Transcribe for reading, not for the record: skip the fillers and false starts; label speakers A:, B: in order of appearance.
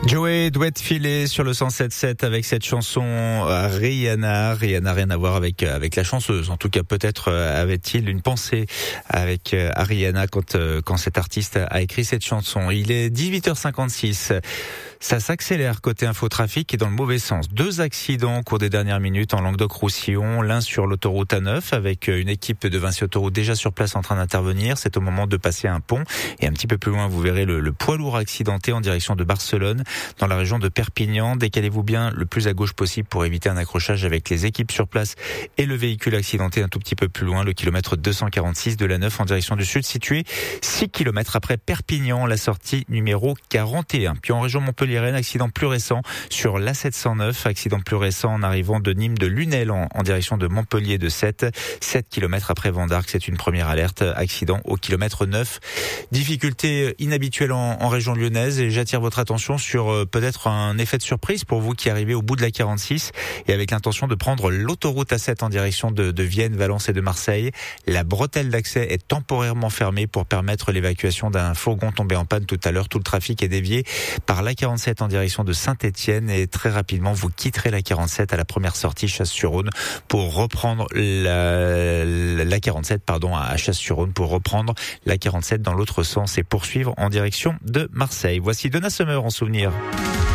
A: Joey Duet Filet sur le 107.7 avec cette chanson Rihanna. Rihanna, rien à voir avec la chanteuse. En tout cas, peut-être avait-il une pensée avec Rihanna quand cet artiste a écrit cette chanson. Il est 18h56. Ça s'accélère côté infotrafic et dans le mauvais sens. 2 accidents au cours des dernières minutes en Languedoc-Roussillon. L'un sur l'autoroute A9 avec une équipe de Vinci Autoroute déjà sur place en train d'intervenir. C'est au moment de passer un pont. Et un petit peu plus loin, vous verrez le poids lourd accidenté en direction de Barcelone, dans la région de Perpignan. Décalez-vous bien le plus à gauche possible pour éviter un accrochage avec les équipes sur place et le véhicule accidenté un tout petit peu plus loin, le kilomètre 246 de l'A9 en direction du sud, situé 6 km après Perpignan, la sortie numéro 41. Puis en région Montpellier, accident plus récent sur l'A709, accident plus récent en arrivant de Nîmes de Lunel en direction de Montpellier de 7 km après Vendarc. C'est une première alerte, accident au kilomètre 9. Difficulté inhabituelle en région lyonnaise et j'attire votre attention sur peut-être un effet de surprise pour vous qui arrivez au bout de la 46 et avec l'intention de prendre l'autoroute A7 en direction de Vienne, Valence et de Marseille. La bretelle d'accès est temporairement fermée pour permettre l'évacuation d'un fourgon tombé en panne tout à l'heure. Tout le trafic est dévié par la 47 en direction de Saint-Étienne et très rapidement vous quitterez la 47 à la première sortie Chasse-sur-Rhône pour reprendre la 47 à Chasse-sur-Rhône pour reprendre la 47 dans l'autre sens et poursuivre en direction de Marseille. Voici Donna Summer en souvenir.